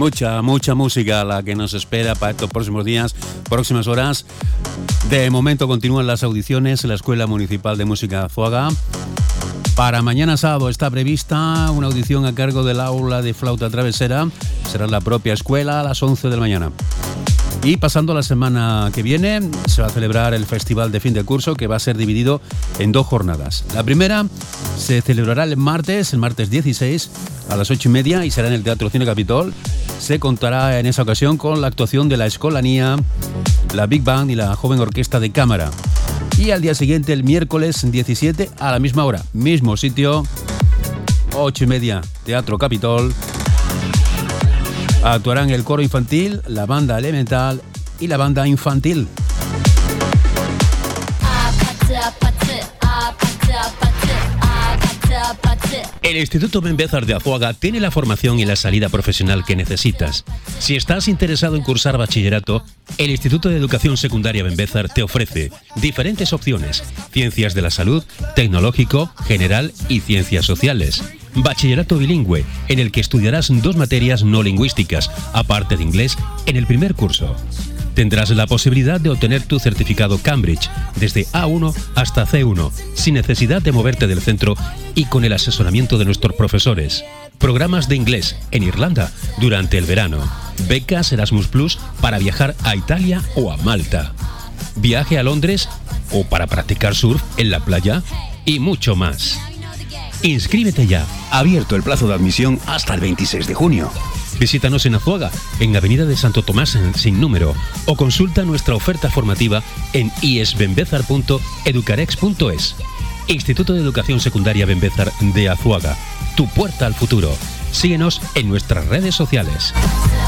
Mucha música la que nos espera para estos próximos días, próximas horas. De momento continúan las audiciones en la Escuela Municipal de Música de Azuaga. Para mañana sábado está prevista una audición a cargo del aula de flauta travesera. Será en la propia escuela a las 11 de la mañana. Y pasando la semana que viene se va a celebrar el festival de fin de curso, que va a ser dividido en 2 jornadas. La primera se celebrará el martes 16 a las 8:30 y será en el Teatro Cine Capitol. Se contará en esa ocasión con la actuación de la Escolanía, la Big Band y la Joven Orquesta de Cámara. Y al día siguiente, el miércoles 17 a la misma hora, mismo sitio, 8:30, Teatro Capitol. Actuarán el coro infantil, la banda elemental y la banda infantil. El Instituto Ben Bézar de Azuaga tiene la formación y la salida profesional que necesitas. Si estás interesado en cursar bachillerato, el Instituto de Educación Secundaria Ben Bézar te ofrece diferentes opciones: ciencias de la salud, tecnológico, general y ciencias sociales. Bachillerato bilingüe, en el que estudiarás 2 materias no lingüísticas, aparte de inglés, en el primer curso. Tendrás la posibilidad de obtener tu certificado Cambridge desde A1 hasta C1, sin necesidad de moverte del centro y con el asesoramiento de nuestros profesores. Programas de inglés en Irlanda durante el verano. Becas Erasmus Plus para viajar a Italia o a Malta. Viaje a Londres o para practicar surf en la playa y mucho más. Inscríbete ya. Abierto el plazo de admisión hasta el 26 de junio. Visítanos en Azuaga, en Avenida de Santo Tomás sin número, o consulta nuestra oferta formativa en iesbenbezar.educarex.es. Instituto de Educación Secundaria Ben Bézar de Azuaga, tu puerta al futuro. Síguenos en nuestras redes sociales.